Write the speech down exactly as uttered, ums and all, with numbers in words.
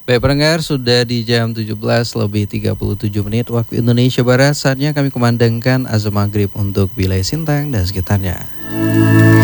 Baik pendengar, sudah di jam tujuh belas lebih tiga puluh tujuh menit waktu Indonesia Barat. Saatnya kami kumandangkan azan maghrib untuk wilayah Sintang dan sekitarnya.